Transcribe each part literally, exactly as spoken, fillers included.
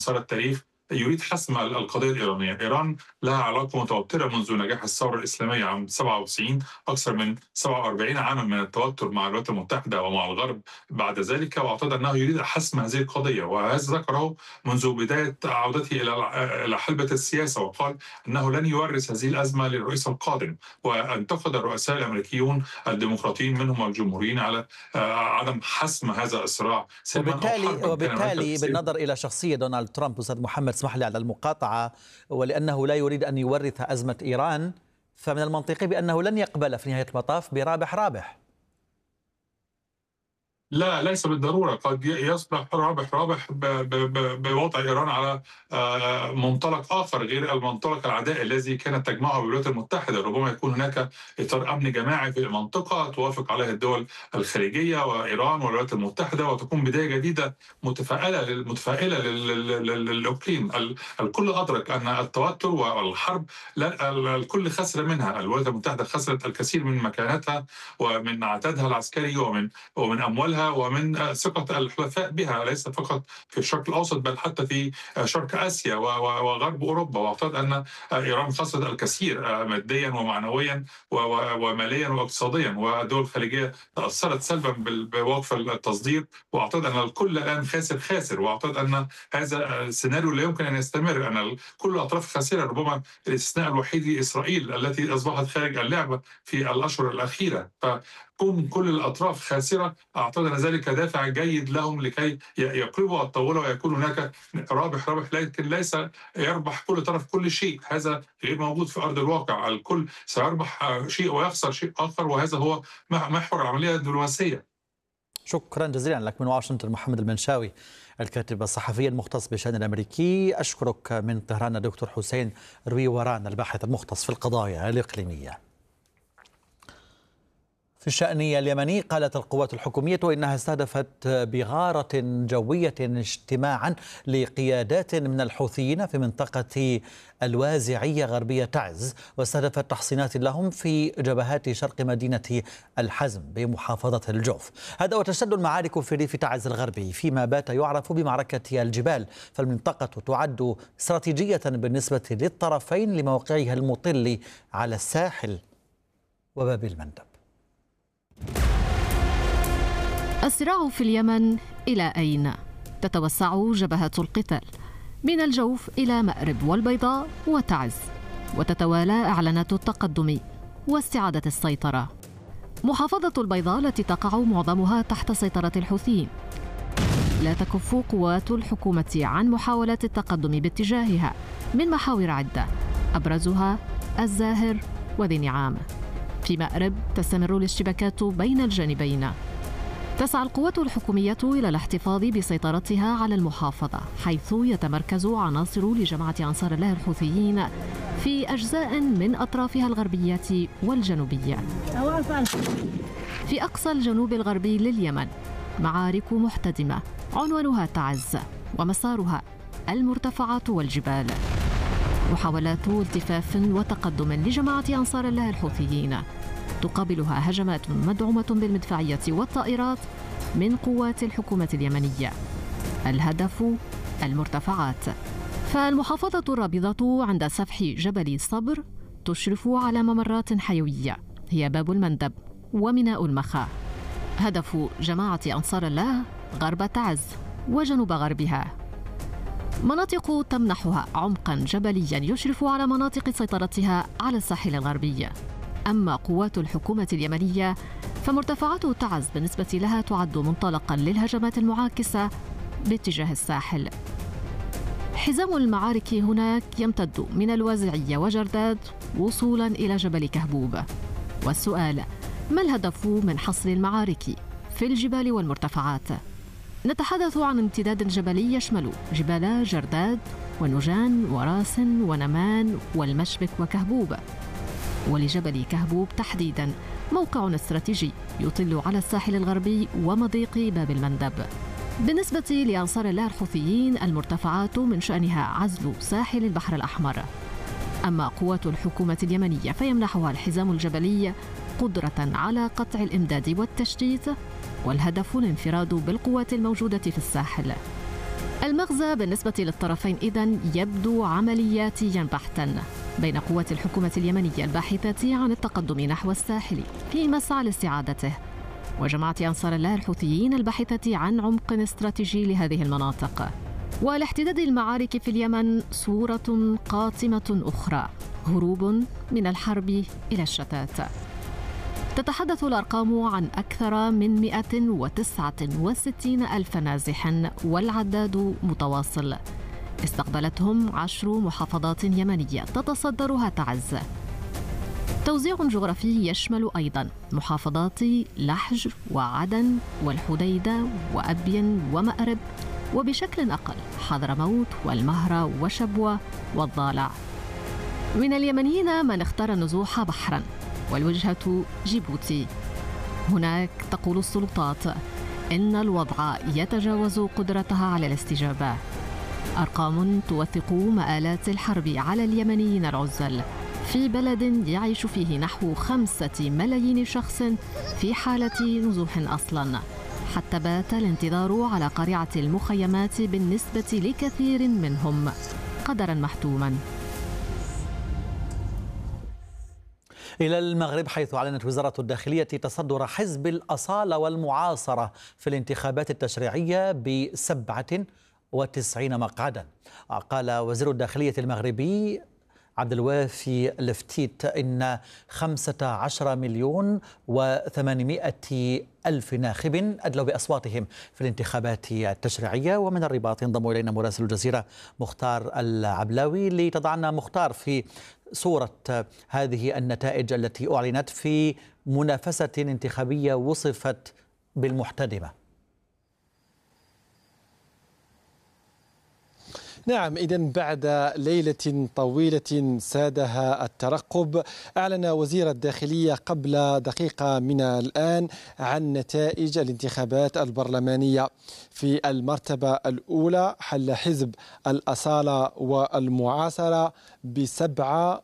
مسار التاريخ يريد حسم القضية الإيرانية. إيران لها علاقة متوترة منذ نجاح الثورة الإسلامية عام سبعة وتسعين، أكثر من سبعة وأربعين عاما من التوتر مع الولايات المتحدة ومع الغرب بعد ذلك، واعتقد أنه يريد حسم هذه القضية، وهذا ذكره منذ بداية عودته إلى إلى حلبة السياسة، وقال أنه لن يورث هذه الأزمة للرئيس القادم، وانتقد الرؤساء الأمريكيون الديمقراطيين منهم والجمهوريين على عدم حسم هذا الصراع سلما أو وبالتالي حربا. وبالتالي بالنظر إلى شخصية دونالد ترامب، أستاذ محمد اسمح لي على المقاطعة، ولأنه لا يريد أن يورث أزمة إيران، فمن المنطقي بأنه لن يقبل في نهاية المطاف برابح رابح. لا، ليس بالضرورة، قد يصبح رابح رابح بوضع إيران على منطلق آخر غير المنطلق العدائي الذي كانت تجمعه بالولايات المتحدة. ربما يكون هناك إطار أمني جماعي في المنطقة توافق عليه الدول الخليجية وإيران والولايات المتحدة، وتكون بداية جديدة متفائلة متفائلة للإقليم. الكل أدرك أن التوتر والحرب الكل خسر منها. الولايات المتحدة خسرت الكثير من مكانتها ومن عتادها العسكري ومن ومن أموالها ومن ثقة الحلفاء بها، ليس فقط في الشرق الأوسط بل حتى في شرق آسيا وغرب أوروبا. وأعتقد أن إيران خسرت الكثير ماديا ومعنويا وماليا واقتصاديا، والدول الخليجية تأثرت سلبا بوقف التصدير، وأعتقد أن الكل الآن خاسر خاسر. وأعتقد أن هذا السيناريو لا يمكن أن يستمر، أن كل الأطراف خاسرة. ربما الاستثناء الوحيد إسرائيل التي أصبحت خارج اللعبة في الأشهر الأخيرة. فكون كل الأطراف خاسرة أعتقد أن ذلك دافع جيد لهم لكي يقلبوا الطاولة ويكون هناك رابح رابح، لكن ليس يربح كل طرف كل شيء. هذا غير موجود في أرض الواقع. الكل سيربح شيء ويخسر شيء آخر، وهذا هو محور العملية الدبلوماسية. شكرا جزيلا لك من واشنطن محمد المنشاوي، الكاتب الصحفي المختص بالشأن الأمريكي. أشكرك من طهران دكتور حسين رويوران، الباحث المختص في القضايا الإقليمية. في الشأن اليمني، قالت القوات الحكومية إنها استهدفت بغارة جوية اجتماعا لقيادات من الحوثيين في منطقة الوازعية غربية تعز، واستهدفت تحصينات لهم في جبهات شرق مدينة الحزم بمحافظة الجوف. هذا وتشتد المعارك في ريف تعز الغربي فيما بات يعرف بمعركة الجبال، فالمنطقة تعد استراتيجية بالنسبة للطرفين لموقعها المطل على الساحل وباب المندب. الصراع في اليمن إلى أين؟ تتوسع جبهات القتال من الجوف إلى مأرب والبيضاء وتعز، وتتوالى إعلانات التقدم واستعادة السيطرة. محافظة البيضاء التي تقع معظمها تحت سيطرة الحوثيين لا تكف قوات الحكومة عن محاولات التقدم باتجاهها من محاور عدة، أبرزها الزاهر وذي نعام. في مأرب تستمر الاشتباكات بين الجانبين. تسعى القوات الحكومية إلى الاحتفاظ بسيطرتها على المحافظة، حيث يتمركز عناصر لجماعة أنصار الله الحوثيين في أجزاء من أطرافها الغربية والجنوبية. في أقصى الجنوب الغربي لليمن معارك محتدمة عنوانها تعز، ومسارها المرتفعات والجبال. محاولات التفاف وتقدم لجماعة أنصار الله الحوثيين تقابلها هجمات مدعومة بالمدفعية والطائرات من قوات الحكومة اليمنية. الهدف المرتفعات. فالمحافظة الرابضة عند سفح جبل صبر تشرف على ممرات حيوية هي باب المندب وميناء المخا. هدف جماعة أنصار الله غرب تعز وجنوب غربها، مناطق تمنحها عمقا جبليا يشرف على مناطق سيطرتها على الساحل الغربي. أما قوات الحكومة اليمنية فمرتفعات تعز بالنسبة لها تعد منطلقا للهجمات المعاكسة باتجاه الساحل. حزام المعارك هناك يمتد من الوازعية وجرداد وصولا إلى جبل كهبوب. والسؤال: ما الهدف من حصر المعارك في الجبال والمرتفعات؟ نتحدث عن امتداد جبلي يشمل جبال جرداد ونجان وراس ونمان والمشبك وكهبوب. ولجبل كهبوب تحديدا موقع استراتيجي يطل على الساحل الغربي ومضيق باب المندب. بالنسبة لأنصار الله الحوثيين المرتفعات من شأنها عزل ساحل البحر الأحمر. أما قوات الحكومة اليمنية فيمنحها الحزام الجبلي قدرة على قطع الإمداد والتشتيت، والهدف الانفراد بالقوات الموجودة في الساحل. المغزى بالنسبة للطرفين إذن يبدو عملياتيا بحتا بين قوات الحكومة اليمنية الباحثة عن التقدم نحو الساحل في مسعى لاستعادته، وجماعة أنصار الله الحوثيين الباحثة عن عمق استراتيجي لهذه المناطق. ولاحتداد المعارك في اليمن صورة قاتمة أخرى، هروب من الحرب إلى الشتات. تتحدث الأرقام عن أكثر من مئة وتسعة وستين ألف نازح، والعداد متواصل. استقبلتهم عشر محافظات يمنية تتصدرها تعز. توزيع جغرافي يشمل أيضا محافظات لحج وعدن والحديدة وأبين ومأرب، وبشكل أقل حضرموت والمهرة وشبوة والضالع. من اليمنيين من اختار النزوح بحرا، والوجهة جيبوتي. هناك تقول السلطات إن الوضع يتجاوز قدرتها على الاستجابة. أرقام توثق مآلات الحرب على اليمنيين العزل في بلد يعيش فيه نحو خمسة ملايين شخص في حالة نزوح أصلا، حتى بات الانتظار على قريعة المخيمات بالنسبة لكثير منهم قدرا محتوما. إلى المغرب، حيث أعلنت وزارة الداخلية تصدر حزب الأصالة والمعاصرة في الانتخابات التشريعية بسبعة وتسعين مقعدا. قال وزير الداخلية المغربي عبد الوافي الفتيت إن خمسة عشر مليون وثمانمائة ألف ناخب أدلوا بأصواتهم في الانتخابات التشريعية. ومن الرباط ينضم إلينا مراسل الجزيرة مختار العبلاوي لتضعنا مختار في صورة هذه النتائج التي أعلنت في منافسة انتخابية وصفت بالمحتدمة. نعم، إذن بعد ليلة طويلة سادها الترقب، أعلن وزير الداخلية قبل دقيقة من الآن عن نتائج الانتخابات البرلمانية. في المرتبة الأولى حل حزب الأصالة والمعاصرة بسبعة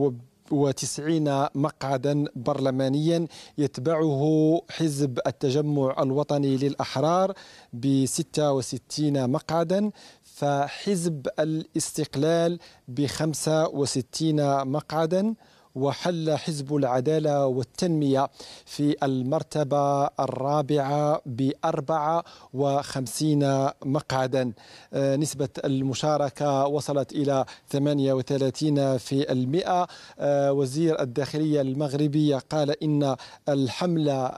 وتسعين مقعدا برلمانيا، يتبعه حزب التجمع الوطني للأحرار بستة وستين مقعدا، فحزب الاستقلال بخمسة وستين مقعدا، وحل حزب العدالة والتنمية في المرتبة الرابعة بأربعة وخمسين مقعدا. نسبة المشاركة وصلت إلى ثمانية وثلاثين في المئة. وزير الداخلية المغربي قال إن الحملة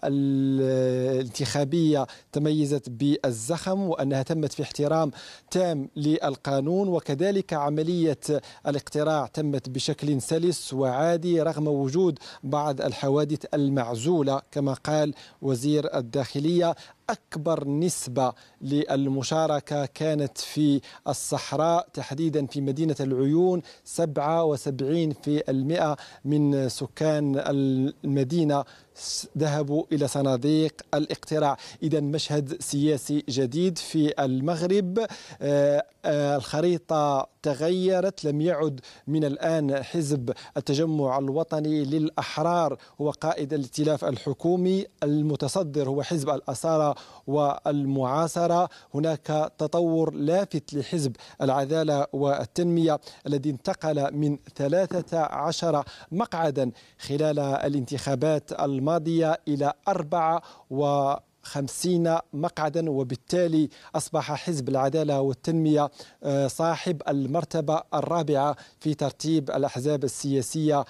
الانتخابية تميزت بالزخم، وأنها تمت في احترام تام للقانون، وكذلك عملية الاقتراع تمت بشكل سلس وعادي رغم وجود بعض الحوادث المعزولة. كما قال وزير الداخلية أكبر نسبة للمشاركة كانت في الصحراء، تحديدا في مدينة العيون، سبعة وسبعين في المئة من سكان المدينة ذهبوا إلى صناديق الاقتراع. إذا مشهد سياسي جديد في المغرب. آه آه الخريطة تغيرت، لم يعد من الآن حزب التجمع الوطني للأحرار هو قائد الائتلاف الحكومي، المتصدر هو حزب الأصالة والمعاصرة. هناك تطور لافت لحزب العدالة والتنمية الذي انتقل من ثلاثة عشر مقعدا خلال الانتخابات الماضية إلى أربعة وخمسين مقعدا، وبالتالي أصبح حزب العدالة والتنمية صاحب المرتبة الرابعة في ترتيب الأحزاب السياسية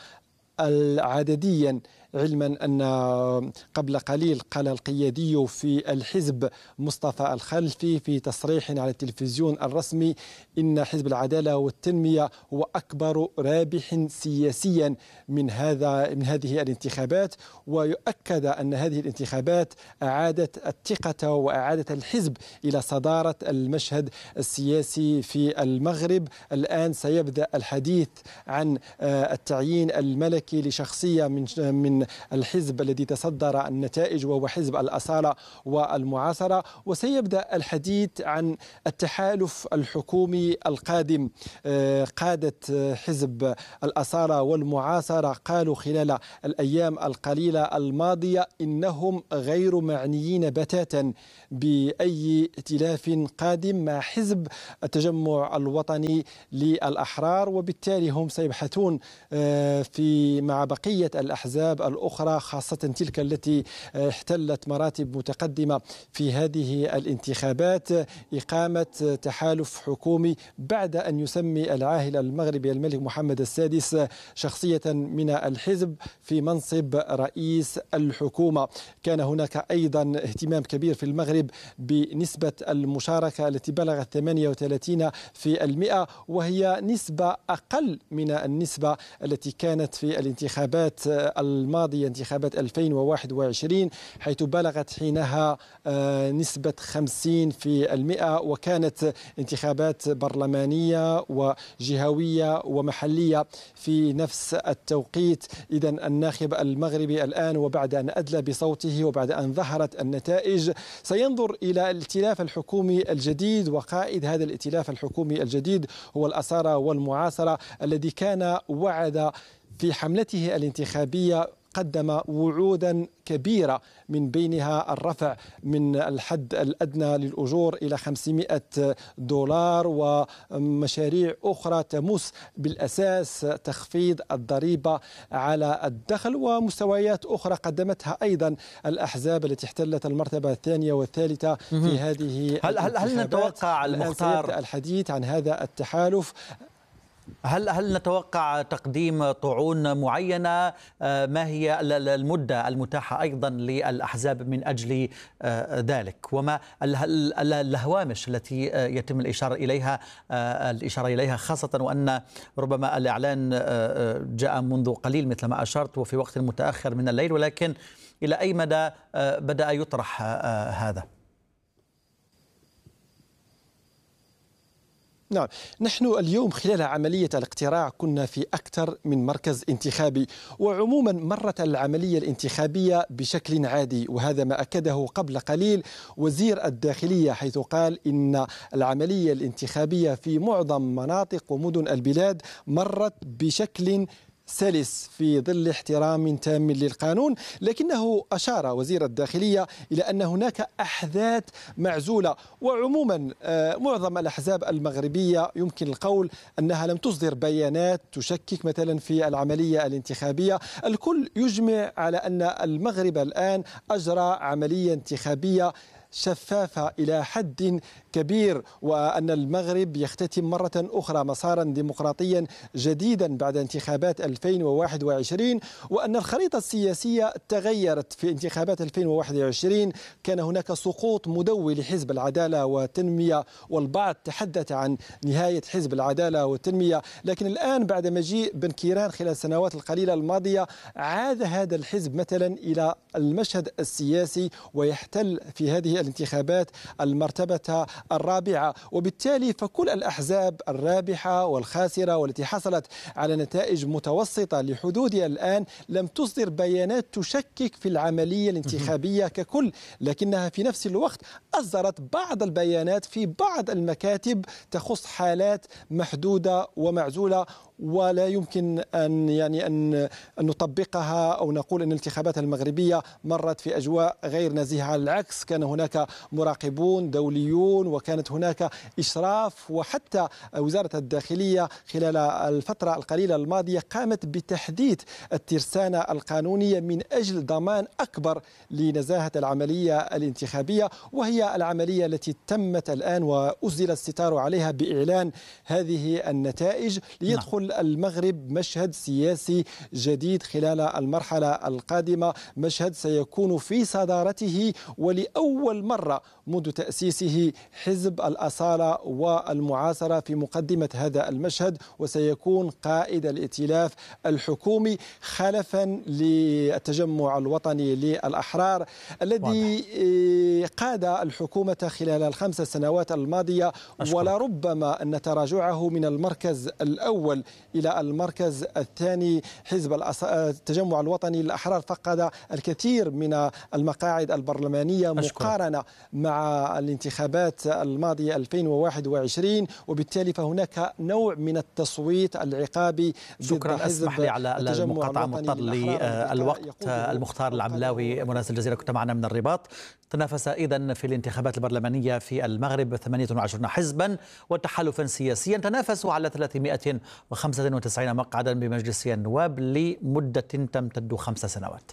عدديا. علما أن قبل قليل قال القيادي في الحزب مصطفى الخلفي في تصريح على التلفزيون الرسمي إن حزب العدالة والتنمية هو أكبر رابح سياسيا من هذا من هذه الانتخابات، ويؤكد أن هذه الانتخابات أعادت الثقة وأعادت الحزب إلى صدارة المشهد السياسي في المغرب. الآن سيبدأ الحديث عن التعيين الملكي لشخصية من من الحزب الذي تصدر النتائج وهو حزب الأصالة والمعاصرة. وسيبدأ الحديث عن التحالف الحكومي القادم. قادة حزب الأصالة والمعاصرة قالوا خلال الأيام القليلة الماضية إنهم غير معنيين بتاتا بأي ائتلاف قادم مع حزب التجمع الوطني للأحرار، وبالتالي هم سيبحثون في مع بقية الأحزاب الأخرى خاصة تلك التي احتلت مراتب متقدمة في هذه الانتخابات إقامة تحالف حكومي بعد أن يسمي العاهل المغربي الملك محمد السادس شخصية من الحزب في منصب رئيس الحكومة. كان هناك أيضا اهتمام كبير في المغرب بنسبة المشاركة التي بلغت ثمانية وثلاثين في المئة، وهي نسبة أقل من النسبة التي كانت في الانتخابات الماضية انتخابات ألفين وواحد وعشرين، حيث بلغت حينها نسبة خمسين في المئة، وكانت انتخابات برلمانية وجهوية ومحلية في نفس التوقيت. إذن الناخب المغربي الآن وبعد أن أدلى بصوته وبعد أن ظهرت النتائج سينظر إلى الائتلاف الحكومي الجديد، وقائد هذا الائتلاف الحكومي الجديد هو الأصالة والمعاصرة الذي كان وعد في حملته الانتخابية قدم وعودا كبيرة من بينها الرفع من الحد الأدنى للأجور إلى خمسمائة دولار ومشاريع أخرى تمس بالأساس تخفيض الضريبة على الدخل ومستويات أخرى قدمتها أيضا الأحزاب التي احتلت المرتبة الثانية والثالثة في هذه هل هل هل نتوقع المختار الحديث عن هذا التحالف؟ هل هل نتوقع تقديم طعون معينة؟ ما هي المدة المتاحة أيضا للأحزاب من أجل ذلك؟ وما الهوامش التي يتم الإشارة إليها الإشارة إليها خاصة وأن ربما الإعلان جاء منذ قليل مثل ما أشرت وفي وقت متأخر من الليل، ولكن إلى أي مدى بدأ يطرح هذا؟ نعم، نحن اليوم خلال عملية الاقتراع كنا في أكثر من مركز انتخابي، وعموما مرت العملية الانتخابية بشكل عادي، وهذا ما أكده قبل قليل وزير الداخلية حيث قال إن العملية الانتخابية في معظم مناطق ومدن البلاد مرت بشكل سلس في ظل احترام تام للقانون. لكنه أشار وزير الداخلية إلى أن هناك أحداث معزولة، وعموما معظم الأحزاب المغربية يمكن القول أنها لم تصدر بيانات تشكك مثلا في العملية الانتخابية. الكل يجمع على أن المغرب الآن أجرى عملية انتخابية شفافة إلى حد كبير، وأن المغرب يختتم مرة أخرى مسارا ديمقراطيا جديدا بعد انتخابات ألفين وواحد وعشرين، وأن الخريطة السياسية تغيرت في انتخابات ألفين وواحد وعشرين. كان هناك سقوط مدوي لحزب العدالة والتنمية، والبعض تحدث عن نهاية حزب العدالة والتنمية، لكن الآن بعد مجيء بن كيران خلال السنوات القليلة الماضية عاد هذا الحزب مثلا إلى المشهد السياسي ويحتل في هذه الانتخابات المرتبة الرابعة. وبالتالي فكل الأحزاب الرابحة والخاسرة والتي حصلت على نتائج متوسطة لحدودها الآن لم تصدر بيانات تشكك في العملية الانتخابية ككل، لكنها في نفس الوقت أصدرت بعض البيانات في بعض المكاتب تخص حالات محدودة ومعزولة ولا يمكن أن يعني أن أن نطبقها أو نقول أن الانتخابات المغربية مرت في أجواء غير نزيهة. على العكس، كان هناك مراقبون دوليون وكانت هناك إشراف، وحتى وزارة الداخلية خلال الفترة القليلة الماضية قامت بتحديث الترسانة القانونية من أجل ضمان أكبر لنزاهة العملية الانتخابية، وهي العملية التي تمت الآن وأزيل الستار عليها بإعلان هذه النتائج ليدخل المغرب مشهد سياسي جديد خلال المرحلة القادمة، مشهد سيكون في صدارته ولأول مرة منذ تأسيسه حزب الأصالة والمعاصرة في مقدمة هذا المشهد، وسيكون قائد الائتلاف الحكومي خلفا للتجمع الوطني للأحرار الذي قاد الحكومة خلال الخمس سنوات الماضية، ولربما أن تراجعه من المركز الأول إلى المركز الثاني. حزب التجمع الوطني للأحرار فقد الكثير من المقاعد البرلمانية مقارنة مع الانتخابات الماضية ألفين وواحد وعشرين، وبالتالي فهناك نوع من التصويت العقابي. شكرا. اسمح لي على المقاطعة، مضطر للوقت. المختار العملاوي مراسل الجزيرة كنت معنا من الرباط. تنافس إذن في الانتخابات البرلمانية في المغرب ثمانية وعشرين حزبا وتحالفا سياسيا تنافسوا على ثلاثمائة وخمسة وتسعين مقعدا بمجلس النواب لمدة تمتد خمس سنوات.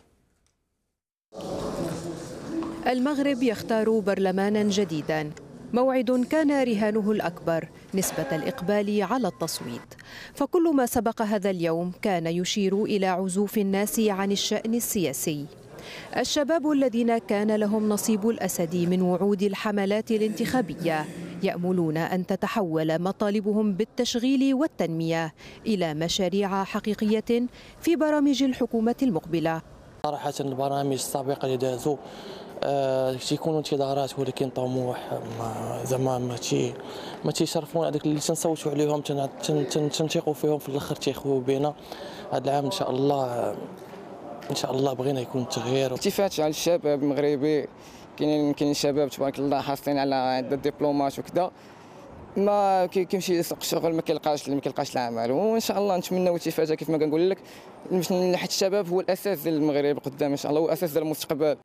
المغرب يختار برلمانا جديدا، موعد كان رهانه الأكبر نسبة الإقبال على التصويت، فكل ما سبق هذا اليوم كان يشير إلى عزوف الناس عن الشأن السياسي. الشباب الذين كان لهم نصيب الأسد من وعود الحملات الانتخابية يأملون أن تتحول مطالبهم بالتشغيل والتنمية إلى مشاريع حقيقية في برامج الحكومة المقبلة. صراحة البرامج السابقة اللي دازوا أه تيكونوا انتظارات ولكن طموح زعما ما تي ما تيشرفونا هذاك اللي تنصوتوا عليهم تنثقوا فيهم في الاخر تيخويو بينا. هذا العام ان شاء الله ان شاء الله بغينا يكون التغيير. التفات على الشباب المغربي، كاينين كاينين شباب تبارك الله حاصلين على عده دبلومات وكذا، ما كيمشي يسوق الشغل ما كيلقاش ما كيلقاش العمل، وان شاء الله نتمناو التفاته كيف ما كنقول لك، حيت الشباب هو الاساس ديال المغرب قدام ان شاء الله، هو الاساس ديال المستقبل.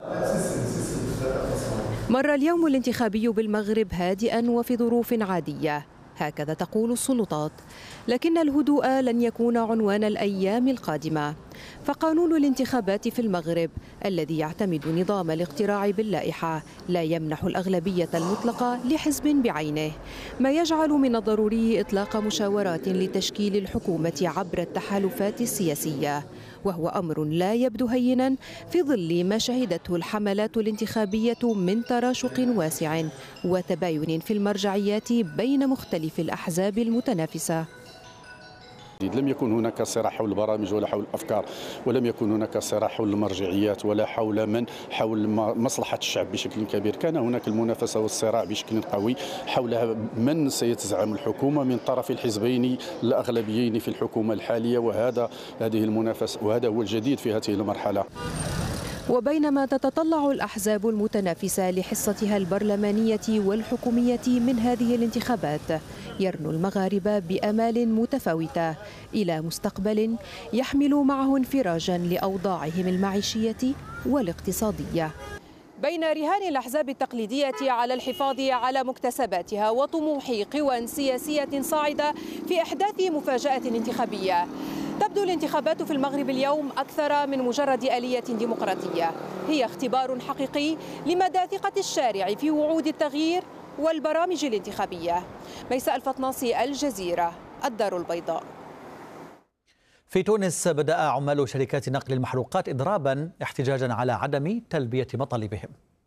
مر اليوم الانتخابي بالمغرب هادئا وفي ظروف عادية، هكذا تقول السلطات، لكن الهدوء لن يكون عنوان الأيام القادمة، فقانون الانتخابات في المغرب الذي يعتمد نظام الاقتراع باللائحة لا يمنح الأغلبية المطلقة لحزب بعينه، ما يجعل من الضروري إطلاق مشاورات لتشكيل الحكومة عبر التحالفات السياسية، وهو أمر لا يبدو هينا في ظل ما شهدته الحملات الانتخابية من تراشق واسع وتباين في المرجعيات بين مختلف الأحزاب المتنافسة. لم يكن هناك صراع حول البرامج ولا حول الافكار، ولم يكن هناك صراع حول المرجعيات ولا حول من حول مصلحه الشعب بشكل كبير. كان هناك المنافسه والصراع بشكل قوي حول من سيتزعم الحكومه من طرف الحزبين الاغلبيين في الحكومه الحاليه، وهذا هذه المنافسه وهذا هو الجديد في هذه المرحله. وبينما تتطلع الأحزاب المتنافسة لحصتها البرلمانية والحكومية من هذه الانتخابات، يرنو المغاربة بأمال متفاوتة إلى مستقبل يحمل معه انفراجا لأوضاعهم المعيشية والاقتصادية. بين رهان الأحزاب التقليدية على الحفاظ على مكتسباتها وطموح قوى سياسية صاعدة في إحداث مفاجأة انتخابية، تبدو الانتخابات في المغرب اليوم أكثر من مجرد آلية ديمقراطية، هي اختبار حقيقي لمدى ثقة الشارع في وعود التغيير والبرامج الانتخابية. ميساء الفطناصي، الجزيرة، الدار البيضاء. في تونس بدأ عمال شركات نقل المحروقات إضرابا احتجاجا على عدم تلبية مطالبهم.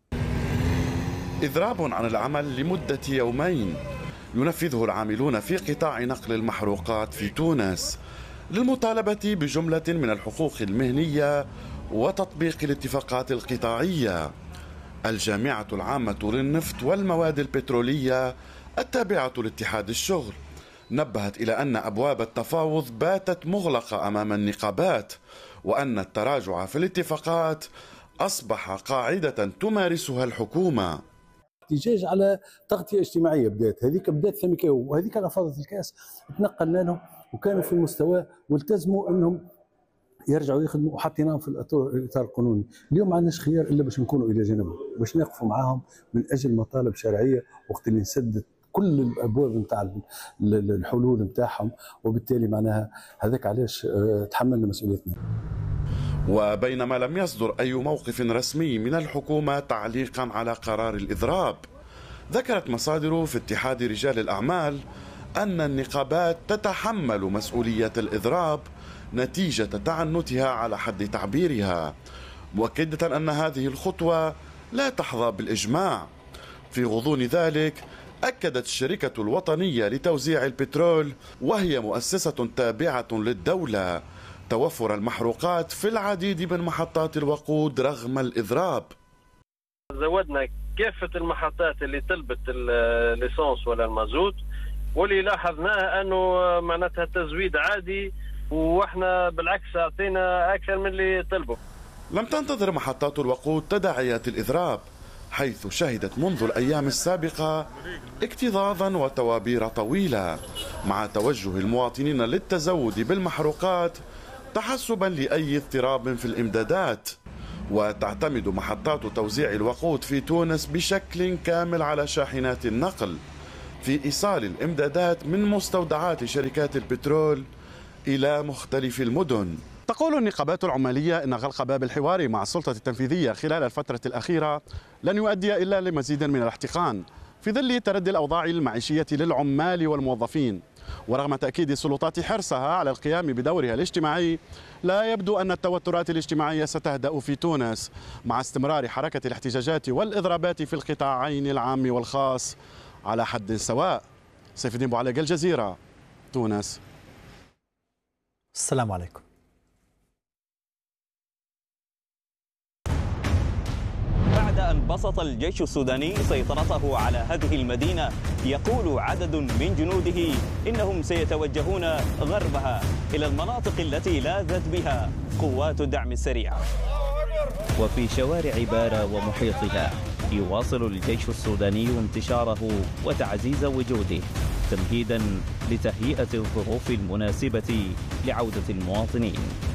إضراب عن العمل لمدة يومين ينفذه العاملون في قطاع نقل المحروقات في تونس للمطالبة بجملة من الحقوق المهنية وتطبيق الاتفاقات القطاعية. الجامعة العامة للنفط والمواد البترولية التابعة لاتحاد الشغل نبهت إلى أن أبواب التفاوض باتت مغلقة أمام النقابات، وأن التراجع في الاتفاقات أصبح قاعدة تمارسها الحكومة. احتجاج على تغطية اجتماعية بدات، هذيك بدات ثمكاو، وهذيك على فاضت الكاس تنقلنا لهم وكانوا في المستوى والتزموا أنهم يرجعوا يخدموا وحطيناهم في الاطار القانوني. اليوم ما عندناش خيار الا باش نكونوا الى جانبهم، باش نقفوا معاهم من اجل مطالب شرعيه وقت اللي نسدد كل الابواب نتاع الحلول نتاعهم، وبالتالي معناها هذاك علاش تحملنا مسؤوليتنا. وبينما لم يصدر اي موقف رسمي من الحكومه تعليقا على قرار الاضراب، ذكرت مصادر في اتحاد رجال الاعمال ان النقابات تتحمل مسؤوليه الاضراب نتيجة تعنتها على حد تعبيرها، مؤكدة أن هذه الخطوة لا تحظى بالإجماع. في غضون ذلك أكدت الشركة الوطنية لتوزيع البترول وهي مؤسسة تابعة للدولة توفر المحروقات في العديد من محطات الوقود رغم الإضراب. زودنا كافة المحطات اللي طلبت الليسانس ولا المازوت واللي لاحظناه انه معناتها التزويد عادي، واحنا بالعكس اعطينا اكثر من اللي طلبوا. لم تنتظر محطات الوقود تداعيات الإضراب، حيث شهدت منذ الأيام السابقة اكتظاظا وتوابير طويلة، مع توجه المواطنين للتزود بالمحروقات تحسبا لأي اضطراب في الإمدادات. وتعتمد محطات توزيع الوقود في تونس بشكل كامل على شاحنات النقل في إيصال الإمدادات من مستودعات شركات البترول إلى مختلف المدن. تقول النقابات العمالية إن غلق باب الحوار مع السلطة التنفيذية خلال الفترة الأخيرة لن يؤدي إلا لمزيد من الاحتقان في ظل تردي الأوضاع المعيشية للعمال والموظفين. ورغم تأكيد السلطات حرصها على القيام بدورها الاجتماعي، لا يبدو أن التوترات الاجتماعية ستهدأ في تونس مع استمرار حركة الاحتجاجات والإضرابات في القطاعين العام والخاص على حد سواء. سيف الدين بوعلاق، الجزيرة، تونس. السلام عليكم. بعد أن بسط الجيش السوداني سيطرته على هذه المدينة، يقول عدد من جنوده إنهم سيتوجهون غربها إلى المناطق التي لاذت بها قوات الدعم السريع. وفي شوارع بارا ومحيطها يواصل الجيش السوداني انتشاره وتعزيز وجوده تمهيدا لتهيئة الظروف المناسبة لعودة المواطنين.